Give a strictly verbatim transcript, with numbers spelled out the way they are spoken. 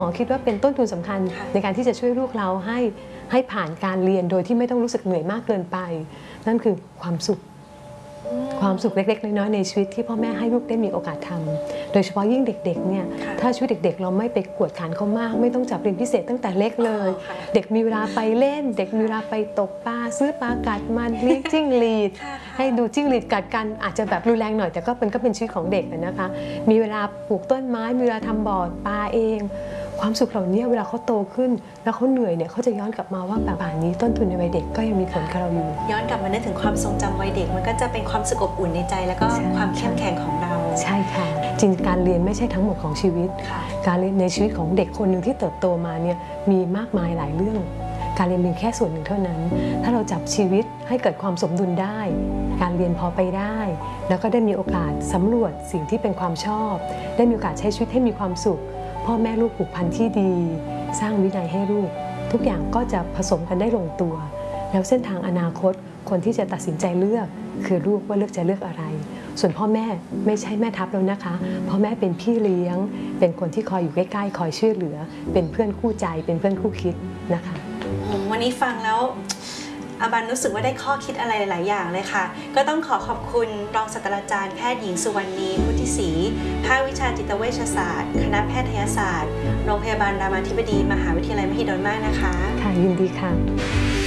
หมอคิดว่าเป็นต้นทุนสำคัญในการที่จะช่วยลูกเราให้ให้ผ่านการเรียนโดยที่ไม่ต้องรู้สึกเหนื่อยมากเกินไปนั่นคือความสุขความสุขเล็กๆน้อยๆในชีวิตที่พ่อแม่ให้ลูกได้มีโอกาสทำโดยเฉพาะยิ่งเด็กๆเนี่ยถ้าชีวิตเด็กๆเราไม่ไปกวดขันเขามากไม่ต้องจับเรียนพิเศษตั้งแต่เล็กเลยเด็กมีเวลาไปเล่นเด็กมีเวลาไปตกปลาซื้อปลากัดมันเลี้ยงจิ้งหรีดให้ดูจิ้งหรีดกัดกันอาจจะแบบรุนแรงหน่อยแต่ก็เป็นก็เป็นชีวิตของเด็กนะคะมีเวลาปลูกต้นไม้มีเวลาทำบ่อปลาเองความสุขเหล่านี้เวลาเขาโตขึ้นแล้วเขาเหนื่อยเนี่ยเขาจะย้อนกลับมาว่าแบบป่านนี้ต้นทุนในวัยเด็กก็ยังมีผลกับเราอยู่ย้อนกลับมานึกถึงความทรงจำวัยเด็กมันก็จะเป็นความสุขอบอุ่นในใจแล้วก็ความเข้มแข็งของเราใช่ค่ะจริงการเรียนไม่ใช่ทั้งหมดของชีวิตการเรียนในชีวิตของเด็กคนหนึ่งที่เติบโตมาเนี่ยมีมากมายหลายเรื่องการเรียนเป็นแค่ส่วนหนึ่งเท่านั้นถ้าเราจับชีวิตให้เกิดความสมดุลได้การเรียนพอไปได้แล้วก็ได้มีโอกาสสำรวจสิ่งที่เป็นความชอบได้มีโอกาสใช้ชีวิตให้มีความสุขพ่อแม่ลูกผูกพันที่ดีสร้างวินัยให้ลูกทุกอย่างก็จะผสมกันได้ลงตัวแล้วเส้นทางอนาคตคนที่จะตัดสินใจเลือกคือลูกว่าเลือกจะเลือกอะไรส่วนพ่อแม่ไม่ใช่แม่ทัพแล้วนะคะพ่อแม่เป็นพี่เลี้ยงเป็นคนที่คอยอยู่ใกล้ๆคอยช่วยเหลือเป็นเพื่อนคู่ใจเป็นเพื่อนคู่คิดนะคะวันนี้ฟังแล้วอาบันรู้สึกว่าได้ข้อคิดอะไรหลายๆอย่างเลยค่ะก็ต้องขอขอบคุณรองศาสตราจารย์แพทย์หญิงสุวรรณีพุทธิศรีภาควิชาจิตเวชศาสตร์คณะแพทยศาสตร์โรงพยาบาลรามาธิบดีมหาวิทยาลัยมหิดลมากนะคะค่ะยินดีค่ะ